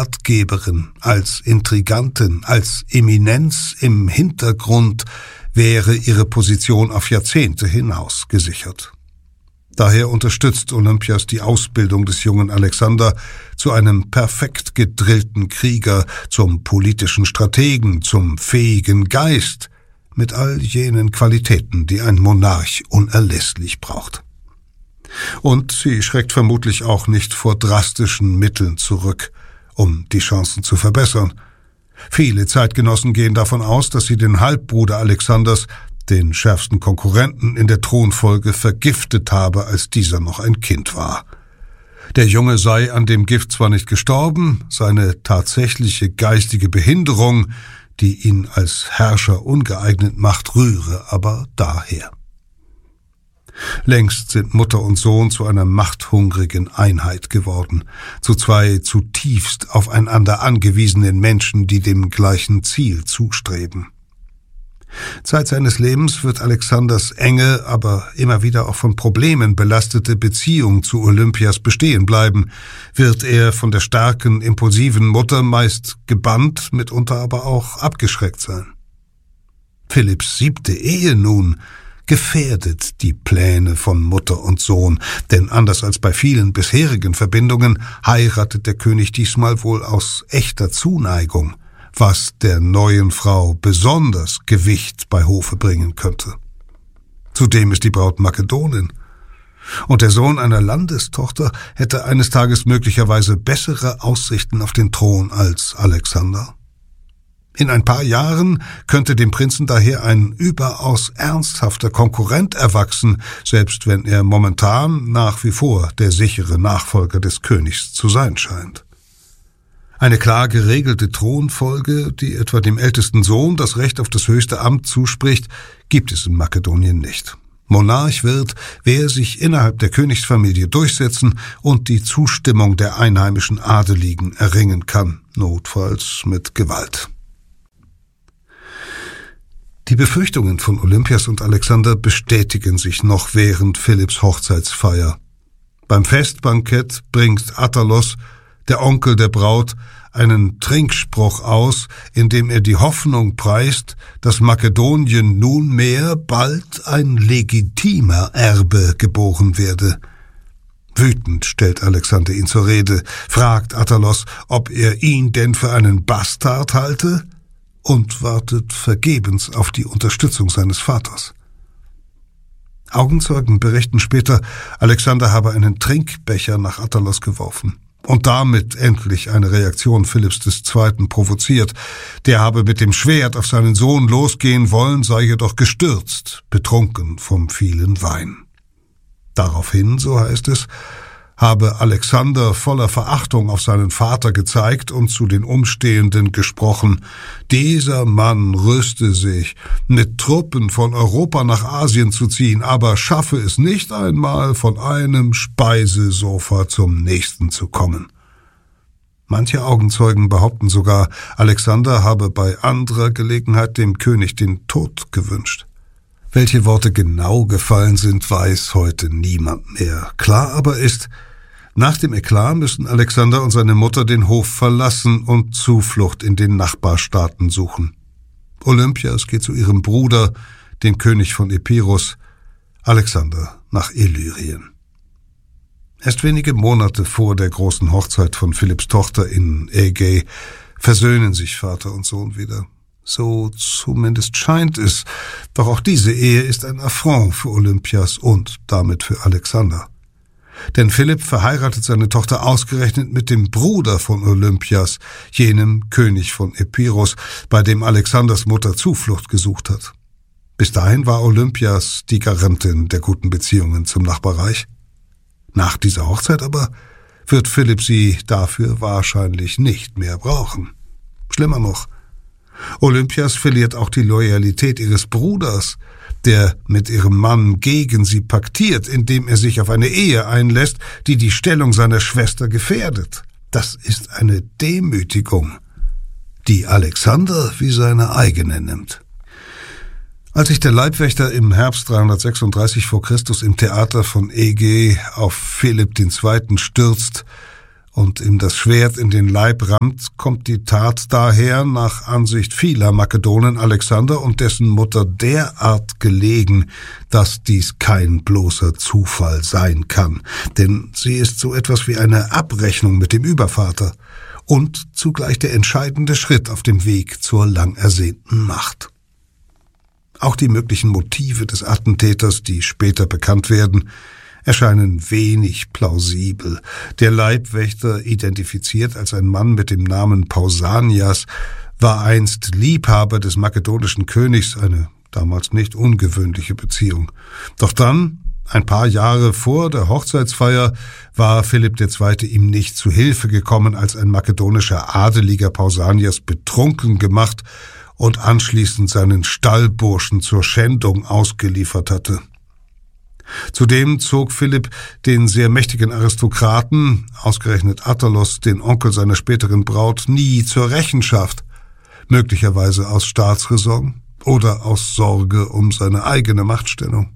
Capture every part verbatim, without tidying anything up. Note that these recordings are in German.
Ratgeberin, als Intrigantin, als Eminenz im Hintergrund wäre ihre Position auf Jahrzehnte hinaus gesichert. Daher unterstützt Olympias die Ausbildung des jungen Alexander zu einem perfekt gedrillten Krieger, zum politischen Strategen, zum fähigen Geist, mit all jenen Qualitäten, die ein Monarch unerlässlich braucht. Und sie schreckt vermutlich auch nicht vor drastischen Mitteln zurück, um die Chancen zu verbessern. Viele Zeitgenossen gehen davon aus, dass sie den Halbbruder Alexanders, den schärfsten Konkurrenten in der Thronfolge, vergiftet habe, als dieser noch ein Kind war. Der Junge sei an dem Gift zwar nicht gestorben, seine tatsächliche geistige Behinderung, die ihn als Herrscher ungeeignet macht, rühre aber daher. Längst sind Mutter und Sohn zu einer machthungrigen Einheit geworden, zu zwei zutiefst aufeinander angewiesenen Menschen, die dem gleichen Ziel zustreben. Zeit seines Lebens wird Alexanders enge, aber immer wieder auch von Problemen belastete Beziehung zu Olympias bestehen bleiben, wird er von der starken, impulsiven Mutter meist gebannt, mitunter aber auch abgeschreckt sein. Philipps siebte Ehe nun gefährdet die Pläne von Mutter und Sohn, denn anders als bei vielen bisherigen Verbindungen heiratet der König diesmal wohl aus echter Zuneigung, was der neuen Frau besonders Gewicht bei Hofe bringen könnte. Zudem ist die Braut Makedonin, und der Sohn einer Landestochter hätte eines Tages möglicherweise bessere Aussichten auf den Thron als Alexander. In ein paar Jahren könnte dem Prinzen daher ein überaus ernsthafter Konkurrent erwachsen, selbst wenn er momentan nach wie vor der sichere Nachfolger des Königs zu sein scheint. Eine klar geregelte Thronfolge, die etwa dem ältesten Sohn das Recht auf das höchste Amt zuspricht, gibt es in Makedonien nicht. Monarch wird, wer sich innerhalb der Königsfamilie durchsetzen und die Zustimmung der einheimischen Adeligen erringen kann, notfalls mit Gewalt. Die Befürchtungen von Olympias und Alexander bestätigen sich noch während Philipps Hochzeitsfeier. Beim Festbankett bringt Attalos, der Onkel der Braut, einen Trinkspruch aus, in dem er die Hoffnung preist, dass Makedonien nunmehr bald ein legitimer Erbe geboren werde. Wütend stellt Alexander ihn zur Rede, fragt Attalos, ob er ihn denn für einen Bastard halte, und wartet vergebens auf die Unterstützung seines Vaters. Augenzeugen berichten später, Alexander habe einen Trinkbecher nach Attalos geworfen und damit endlich eine Reaktion Philipps des Zweiten provoziert. Der habe mit dem Schwert auf seinen Sohn losgehen wollen, sei jedoch gestürzt, betrunken vom vielen Wein. Daraufhin, so heißt es, habe Alexander voller Verachtung auf seinen Vater gezeigt und zu den Umstehenden gesprochen: Dieser Mann rüste sich, mit Truppen von Europa nach Asien zu ziehen, aber schaffe es nicht einmal, von einem Speisesofa zum nächsten zu kommen. Manche Augenzeugen behaupten sogar, Alexander habe bei anderer Gelegenheit dem König den Tod gewünscht. Welche Worte genau gefallen sind, weiß heute niemand mehr. Klar aber ist, nach dem Eklat müssen Alexander und seine Mutter den Hof verlassen und Zuflucht in den Nachbarstaaten suchen. Olympias geht zu ihrem Bruder, dem König von Epirus, Alexander nach Illyrien. Erst wenige Monate vor der großen Hochzeit von Philipps Tochter in Ägäi versöhnen sich Vater und Sohn wieder. So zumindest scheint es, doch auch diese Ehe ist ein Affront für Olympias und damit für Alexander. Denn Philipp verheiratet seine Tochter ausgerechnet mit dem Bruder von Olympias, jenem König von Epirus, bei dem Alexanders Mutter Zuflucht gesucht hat. Bis dahin war Olympias die Garantin der guten Beziehungen zum Nachbarreich. Nach dieser Hochzeit aber wird Philipp sie dafür wahrscheinlich nicht mehr brauchen. Schlimmer noch, Olympias verliert auch die Loyalität ihres Bruders, der mit ihrem Mann gegen sie paktiert, indem er sich auf eine Ehe einlässt, die die Stellung seiner Schwester gefährdet. Das ist eine Demütigung, die Alexander wie seine eigene nimmt. Als sich der Leibwächter im Herbst dreihundertsechsunddreißig vor Christus im Theater von Ägäi auf Philipp den Zweiten stürzt und ihm das Schwert in den Leib rammt, kommt die Tat daher nach Ansicht vieler Makedonen Alexander und dessen Mutter derart gelegen, dass dies kein bloßer Zufall sein kann, denn sie ist so etwas wie eine Abrechnung mit dem Übervater und zugleich der entscheidende Schritt auf dem Weg zur lang ersehnten Macht. Auch die möglichen Motive des Attentäters, die später bekannt werden, erscheinen wenig plausibel. Der Leibwächter, identifiziert als ein Mann mit dem Namen Pausanias, war einst Liebhaber des makedonischen Königs, eine damals nicht ungewöhnliche Beziehung. Doch dann, ein paar Jahre vor der Hochzeitsfeier, war Philipp der Zweite ihm nicht zu Hilfe gekommen, als ein makedonischer Adeliger Pausanias betrunken gemacht und anschließend seinen Stallburschen zur Schändung ausgeliefert hatte. Zudem zog Philipp den sehr mächtigen Aristokraten, ausgerechnet Attalos, den Onkel seiner späteren Braut, nie zur Rechenschaft, möglicherweise aus Staatsräson oder aus Sorge um seine eigene Machtstellung.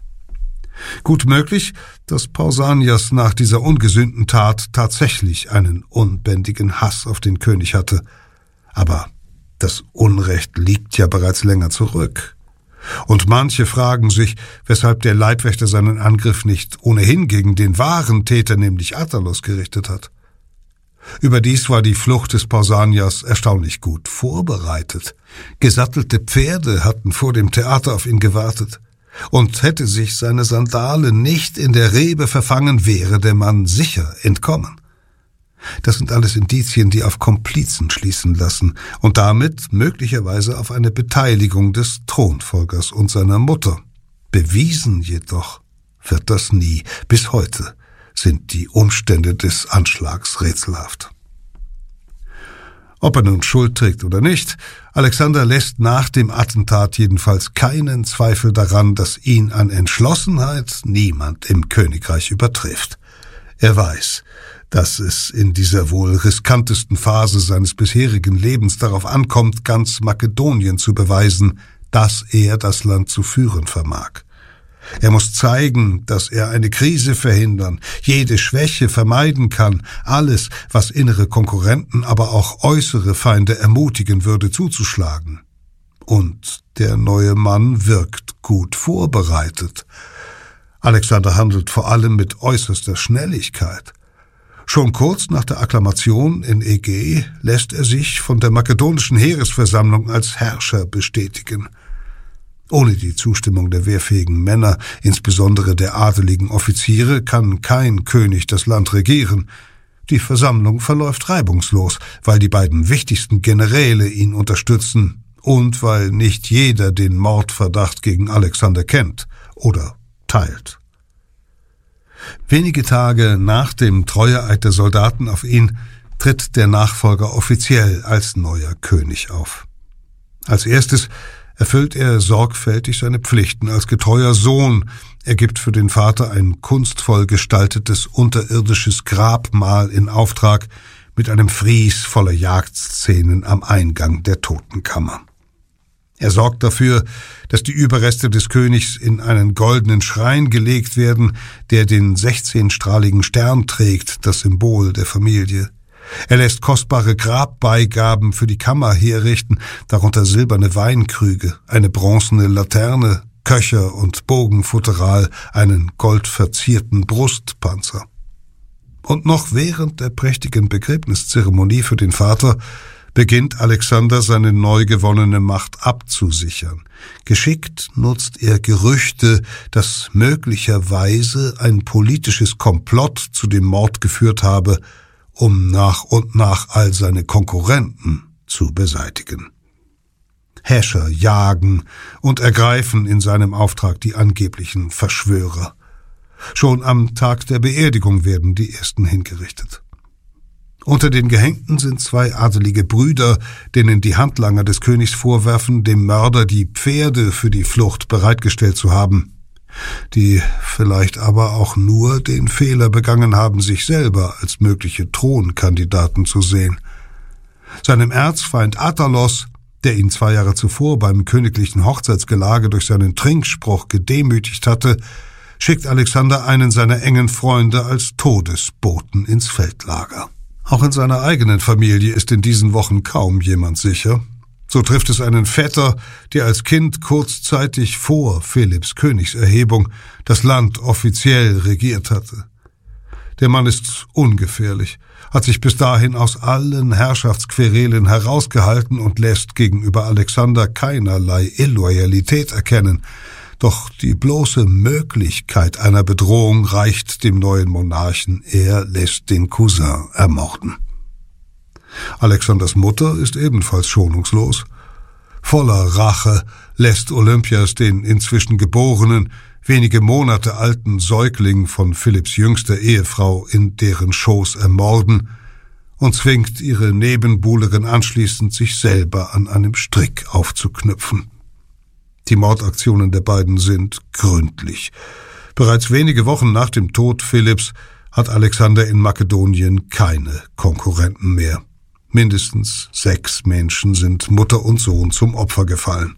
Gut möglich, dass Pausanias nach dieser ungesühnten Tat tatsächlich einen unbändigen Hass auf den König hatte. Aber das Unrecht liegt ja bereits länger zurück. Und manche fragen sich, weshalb der Leibwächter seinen Angriff nicht ohnehin gegen den wahren Täter, nämlich Attalos, gerichtet hat. Überdies war die Flucht des Pausanias erstaunlich gut vorbereitet. Gesattelte Pferde hatten vor dem Theater auf ihn gewartet. Und hätte sich seine Sandale nicht in der Rebe verfangen, wäre der Mann sicher entkommen. Das sind alles Indizien, die auf Komplizen schließen lassen und damit möglicherweise auf eine Beteiligung des Thronfolgers und seiner Mutter. Bewiesen jedoch wird das nie. Bis heute sind die Umstände des Anschlags rätselhaft. Ob er nun Schuld trägt oder nicht, Alexander lässt nach dem Attentat jedenfalls keinen Zweifel daran, dass ihn an Entschlossenheit niemand im Königreich übertrifft. Er weiß, dass es in dieser wohl riskantesten Phase seines bisherigen Lebens darauf ankommt, ganz Makedonien zu beweisen, dass er das Land zu führen vermag. Er muss zeigen, dass er eine Krise verhindern, jede Schwäche vermeiden kann, alles, was innere Konkurrenten, aber auch äußere Feinde ermutigen würde, zuzuschlagen. Und der neue Mann wirkt gut vorbereitet. Alexander handelt vor allem mit äußerster Schnelligkeit. Schon kurz nach der Akklamation in Ägä lässt er sich von der makedonischen Heeresversammlung als Herrscher bestätigen. Ohne die Zustimmung der wehrfähigen Männer, insbesondere der adeligen Offiziere, kann kein König das Land regieren. Die Versammlung verläuft reibungslos, weil die beiden wichtigsten Generäle ihn unterstützen und weil nicht jeder den Mordverdacht gegen Alexander kennt oder teilt. Wenige Tage nach dem Treueeid der Soldaten auf ihn tritt der Nachfolger offiziell als neuer König auf. Als erstes erfüllt er sorgfältig seine Pflichten als getreuer Sohn. Er gibt für den Vater ein kunstvoll gestaltetes unterirdisches Grabmal in Auftrag mit einem Fries voller Jagdszenen am Eingang der Totenkammer. Er sorgt dafür, dass die Überreste des Königs in einen goldenen Schrein gelegt werden, der den sechzehnstrahligen Stern trägt, das Symbol der Familie. Er lässt kostbare Grabbeigaben für die Kammer herrichten, darunter silberne Weinkrüge, eine bronzene Laterne, Köcher und Bogenfutteral, einen goldverzierten Brustpanzer. Und noch während der prächtigen Begräbniszeremonie für den Vater beginnt Alexander seine neu gewonnene Macht abzusichern. Geschickt nutzt er Gerüchte, dass möglicherweise ein politisches Komplott zu dem Mord geführt habe, um nach und nach all seine Konkurrenten zu beseitigen. Häscher jagen und ergreifen in seinem Auftrag die angeblichen Verschwörer. Schon am Tag der Beerdigung werden die ersten hingerichtet. Unter den Gehängten sind zwei adelige Brüder, denen die Handlanger des Königs vorwerfen, dem Mörder die Pferde für die Flucht bereitgestellt zu haben, die vielleicht aber auch nur den Fehler begangen haben, sich selber als mögliche Thronkandidaten zu sehen. Seinem Erzfeind Attalos, der ihn zwei Jahre zuvor beim königlichen Hochzeitsgelage durch seinen Trinkspruch gedemütigt hatte, schickt Alexander einen seiner engen Freunde als Todesboten ins Feldlager. Auch in seiner eigenen Familie ist in diesen Wochen kaum jemand sicher. So trifft es einen Vetter, der als Kind kurzzeitig vor Philipps Königserhebung das Land offiziell regiert hatte. Der Mann ist ungefährlich, hat sich bis dahin aus allen Herrschaftsquerelen herausgehalten und lässt gegenüber Alexander keinerlei Illoyalität erkennen. Doch die bloße Möglichkeit einer Bedrohung reicht dem neuen Monarchen, er lässt den Cousin ermorden. Alexanders Mutter ist ebenfalls schonungslos. Voller Rache lässt Olympias den inzwischen geborenen, wenige Monate alten Säugling von Philipps jüngster Ehefrau in deren Schoß ermorden und zwingt ihre Nebenbuhlerin anschließend, sich selber an einem Strick aufzuknüpfen. Die Mordaktionen der beiden sind gründlich. Bereits wenige Wochen nach dem Tod Philipps hat Alexander in Makedonien keine Konkurrenten mehr. Mindestens sechs Menschen sind Mutter und Sohn zum Opfer gefallen.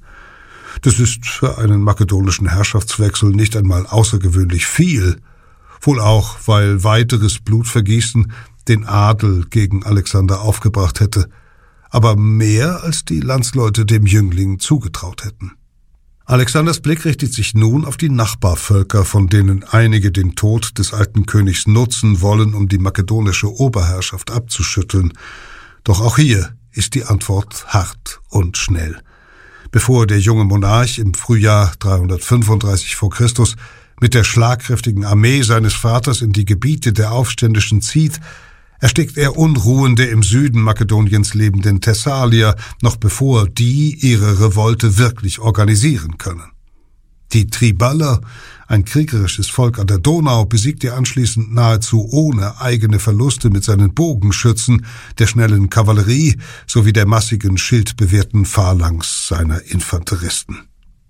Das ist für einen makedonischen Herrschaftswechsel nicht einmal außergewöhnlich viel, wohl auch, weil weiteres Blutvergießen den Adel gegen Alexander aufgebracht hätte, aber mehr als die Landsleute dem Jüngling zugetraut hätten. Alexanders Blick richtet sich nun auf die Nachbarvölker, von denen einige den Tod des alten Königs nutzen wollen, um die makedonische Oberherrschaft abzuschütteln. Doch auch hier ist die Antwort hart und schnell. Bevor der junge Monarch im Frühjahr dreihundertfünfunddreißig vor Christus mit der schlagkräftigen Armee seines Vaters in die Gebiete der Aufständischen zieht, erstickt er Unruhen der im Süden Makedoniens lebenden Thessalier, noch bevor die ihre Revolte wirklich organisieren können. Die Triballer, ein kriegerisches Volk an der Donau, besiegt er anschließend nahezu ohne eigene Verluste mit seinen Bogenschützen, der schnellen Kavallerie sowie der massigen schildbewehrten Phalanx seiner Infanteristen.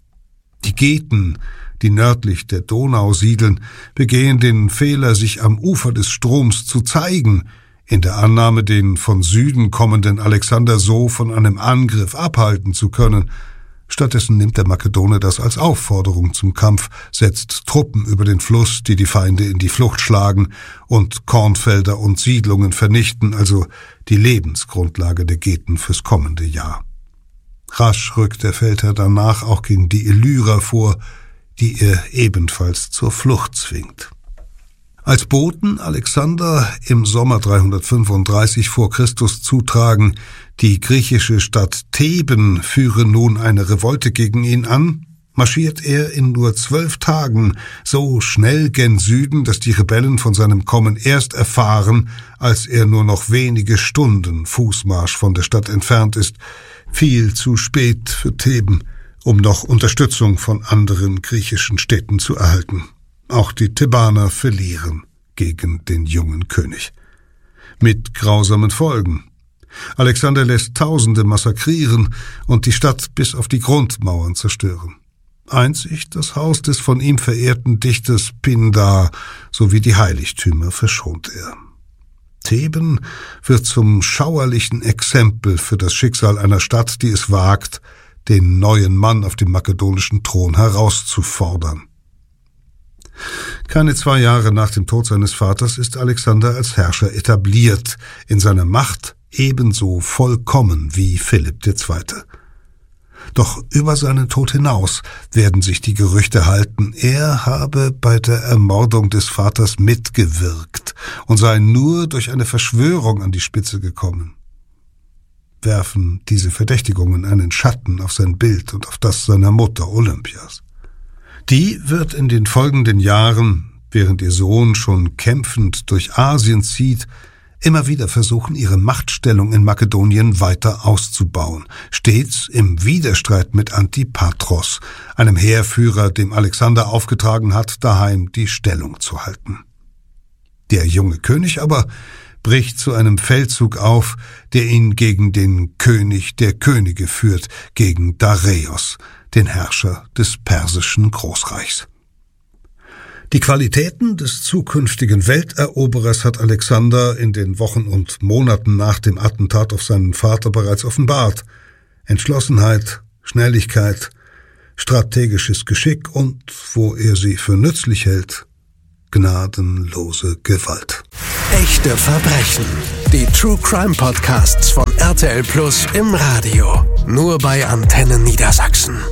Die Geten, die nördlich der Donau siedeln, begehen den Fehler, sich am Ufer des Stroms zu zeigen, in der Annahme, den von Süden kommenden Alexander so von einem Angriff abhalten zu können. Stattdessen nimmt der Makedone das als Aufforderung zum Kampf, setzt Truppen über den Fluss, die die Feinde in die Flucht schlagen und Kornfelder und Siedlungen vernichten, also die Lebensgrundlage der Geten fürs kommende Jahr. Rasch rückt der Feldherr danach auch gegen die Illyrer vor, die er ebenfalls zur Flucht zwingt. Als Boten Alexander im Sommer dreihundertfünfunddreißig vor Christus zutragen, die griechische Stadt Theben führe nun eine Revolte gegen ihn an, marschiert er in nur zwölf Tagen so schnell gen Süden, dass die Rebellen von seinem Kommen erst erfahren, als er nur noch wenige Stunden Fußmarsch von der Stadt entfernt ist, viel zu spät für Theben, um noch Unterstützung von anderen griechischen Städten zu erhalten. Auch die Thebaner verlieren gegen den jungen König. Mit grausamen Folgen. Alexander lässt Tausende massakrieren und die Stadt bis auf die Grundmauern zerstören. Einzig das Haus des von ihm verehrten Dichters Pindar sowie die Heiligtümer verschont er. Theben wird zum schauerlichen Exempel für das Schicksal einer Stadt, die es wagt, den neuen Mann auf dem makedonischen Thron herauszufordern. Keine zwei Jahre nach dem Tod seines Vaters ist Alexander als Herrscher etabliert, in seiner Macht ebenso vollkommen wie Philipp der Zweite. Doch über seinen Tod hinaus werden sich die Gerüchte halten, er habe bei der Ermordung des Vaters mitgewirkt und sei nur durch eine Verschwörung an die Spitze gekommen. Werfen diese Verdächtigungen einen Schatten auf sein Bild und auf das seiner Mutter Olympias. Die wird in den folgenden Jahren, während ihr Sohn schon kämpfend durch Asien zieht, immer wieder versuchen, ihre Machtstellung in Makedonien weiter auszubauen, stets im Widerstreit mit Antipatros, einem Heerführer, dem Alexander aufgetragen hat, daheim die Stellung zu halten. Der junge König aber bricht zu einem Feldzug auf, der ihn gegen den König der Könige führt, gegen Dareios, den Herrscher des persischen Großreichs. Die Qualitäten des zukünftigen Welteroberers hat Alexander in den Wochen und Monaten nach dem Attentat auf seinen Vater bereits offenbart. Entschlossenheit, Schnelligkeit, strategisches Geschick und, wo er sie für nützlich hält, gnadenlose Gewalt. Echte Verbrechen. Die True Crime Podcasts von R T L Plus im Radio. Nur bei Antenne Niedersachsen.